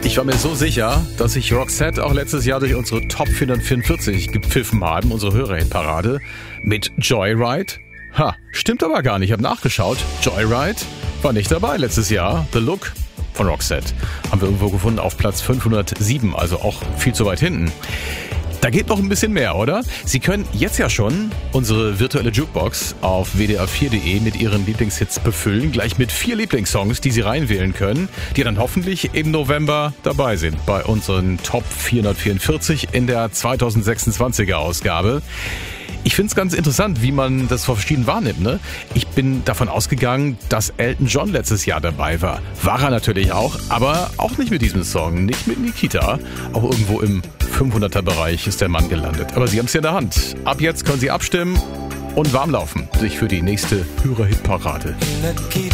Ich war mir so sicher, dass sich Roxette auch letztes Jahr durch unsere Top 444 gepfiffen haben, unsere Hörerhitparade, mit Joyride. Stimmt aber gar nicht, ich habe nachgeschaut. Joyride war nicht dabei letztes Jahr. The Look von Roxette haben wir irgendwo gefunden auf Platz 507, also auch viel zu weit hinten. Da geht noch ein bisschen mehr, oder? Sie können jetzt ja schon unsere virtuelle Jukebox auf wdr4.de mit Ihren Lieblingshits befüllen. Gleich mit 4 Lieblingssongs, die Sie reinwählen können, die dann hoffentlich im November dabei sind bei unseren Top 444 in der 2026er Ausgabe. Ich finde es ganz interessant, wie man das verschieden wahrnimmt, ne? Ich bin davon ausgegangen, dass Elton John letztes Jahr dabei war. War er natürlich auch, aber auch nicht mit diesem Song, nicht mit Nikita. Auch irgendwo im 500er-Bereich ist der Mann gelandet. Aber Sie haben es ja in der Hand. Ab jetzt können Sie abstimmen und warm laufen sich für die nächste Hörerhitparade. Keep